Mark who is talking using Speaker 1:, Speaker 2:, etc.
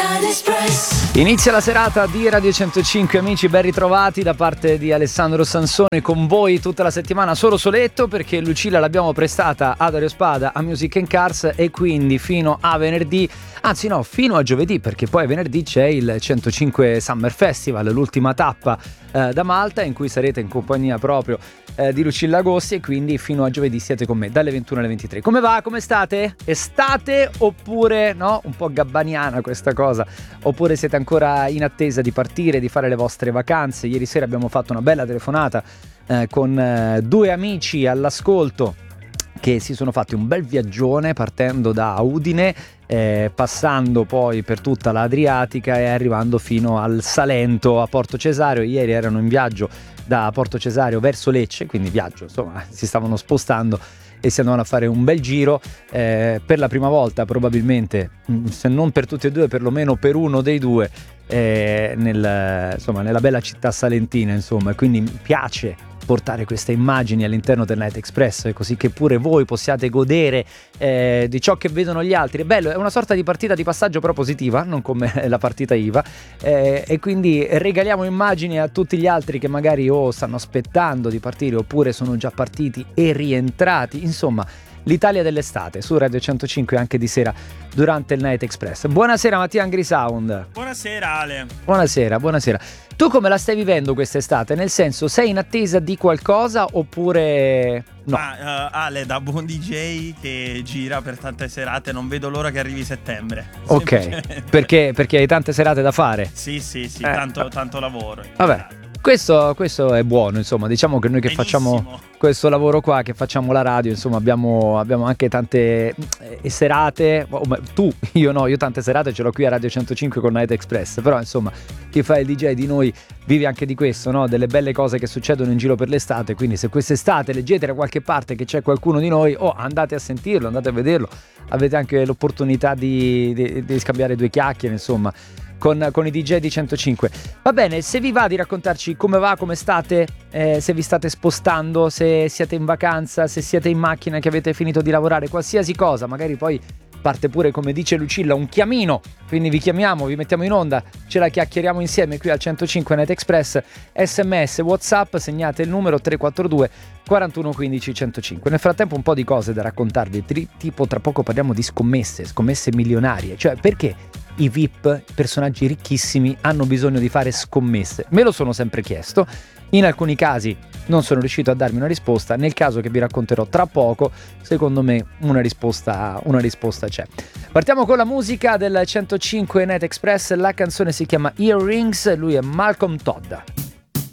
Speaker 1: Inizia la serata di Radio 105, amici, ben ritrovati da parte di Alessandro Sansone, con voi tutta la settimana solo soletto, perché Lucilla l'abbiamo prestata a Dario Spada a Music and Cars, e quindi fino a venerdì, anzi no, fino a giovedì, perché poi venerdì c'è il 105 Summer Festival, l'ultima tappa da Malta, in cui sarete in compagnia proprio di Lucilla Agosti, e quindi fino a giovedì siete con me dalle 21 alle 23. Come va? Come state? Estate oppure no? Un po' gabbaniana questa cosa, oppure siete ancora in attesa di partire, di fare le vostre vacanze? Ieri sera abbiamo fatto una bella telefonata con due amici all'ascolto che si sono fatti un bel viaggione partendo da Udine, passando poi per tutta l'Adriatica e arrivando fino al Salento, a Porto Cesareo. Ieri erano in viaggio da Porto Cesareo verso Lecce, quindi viaggio, insomma, si stavano spostando e si andavano a fare un bel giro per la prima volta, probabilmente, se non per tutti e due, perlomeno per uno dei due, nella bella città salentina, insomma. Quindi mi piace portare queste immagini all'interno del Night Express, così che pure voi possiate godere di ciò che vedono gli altri. È bello, è una sorta di partita di passaggio però positiva, non come la partita IVA, e quindi regaliamo immagini a tutti gli altri che magari stanno aspettando di partire, oppure sono già partiti e rientrati. Insomma, l'Italia dell'estate su Radio 105 anche di sera durante il Night Express. Buonasera Mattia Angrisound.
Speaker 2: Buonasera Ale.
Speaker 1: Buonasera. Tu come la stai vivendo quest'estate? Nel senso, sei in attesa di qualcosa oppure no?
Speaker 2: Ale, da buon DJ che gira per tante serate, non vedo l'ora che arrivi settembre.
Speaker 1: Ok, perché hai tante serate da fare?
Speaker 2: Sì, tanto lavoro.
Speaker 1: Vabbè, questo è buono, insomma. Diciamo che noi che
Speaker 2: Benissimo.
Speaker 1: facciamo questo lavoro qua, che facciamo la radio, insomma, abbiamo anche tante serate. Io tante serate ce l'ho qui a Radio 105 con Night Express, però insomma, chi fa il DJ di noi vive anche di questo, no? Delle belle cose che succedono in giro per l'estate. Quindi se quest'estate leggete da qualche parte che c'è qualcuno di noi, andate a sentirlo, andate a vederlo, avete anche l'opportunità di scambiare due chiacchiere, insomma, con i DJ di 105. Va bene, se vi va di raccontarci come va, come state, se vi state spostando, se siete in vacanza, se siete in macchina, che avete finito di lavorare, qualsiasi cosa, magari poi parte pure, come dice Lucilla, un chiamino, quindi vi chiamiamo, vi mettiamo in onda, ce la chiacchieriamo insieme qui al 105 Night Express. SMS, WhatsApp, segnate il numero 342 41 15 105. Nel frattempo un po' di cose da raccontarvi, tipo tra poco parliamo di scommesse milionarie, cioè perché i VIP, personaggi ricchissimi, hanno bisogno di fare scommesse. Me lo sono sempre chiesto, in alcuni casi non sono riuscito a darmi una risposta. Nel caso che vi racconterò tra poco, secondo me una risposta c'è. Partiamo con la musica del 105 Night Express. La canzone si chiama Earrings, lui è Malcolm Todd.